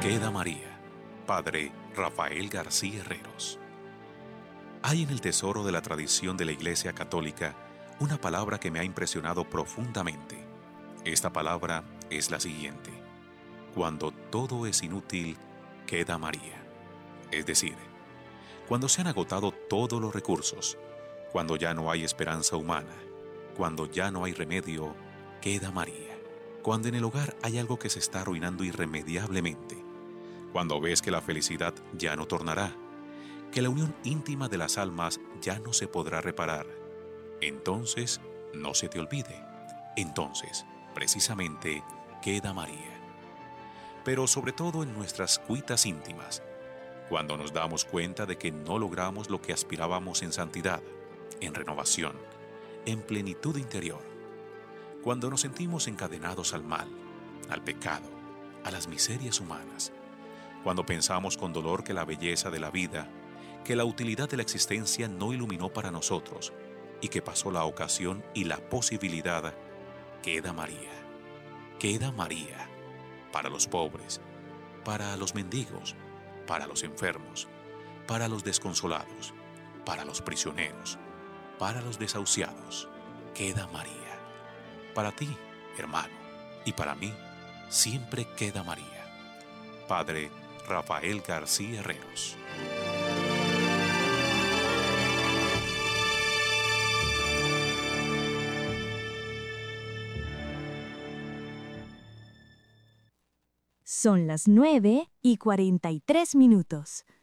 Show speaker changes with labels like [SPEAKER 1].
[SPEAKER 1] Queda María. Padre Rafael García Herreros. Hay en el tesoro de la tradición de la Iglesia Católica una palabra que me ha impresionado profundamente. Esta palabra es la siguiente: cuando todo es inútil, queda María. Es decir, cuando se han agotado todos los recursos, cuando ya no hay esperanza humana, cuando ya no hay remedio, queda María. Cuando en el hogar hay algo que se está arruinando irremediablemente, cuando ves que la felicidad ya no tornará, que la unión íntima de las almas ya no se podrá reparar, entonces no se te olvide. Entonces, precisamente, queda María. Pero sobre todo en nuestras cuitas íntimas, cuando nos damos cuenta de que no logramos lo que aspirábamos en santidad, en renovación, en plenitud interior, cuando nos sentimos encadenados al mal, al pecado, a las miserias humanas, cuando pensamos con dolor que la belleza de la vida, que la utilidad de la existencia no iluminó para nosotros y que pasó la ocasión y la posibilidad, queda María. Queda María para los pobres, para los mendigos, para los enfermos, para los desconsolados, para los prisioneros, para los desahuciados. Queda María. Para ti, hermano, y para mí, siempre queda María. Padre Rafael García Herreros.
[SPEAKER 2] Son las 9:43 minutos.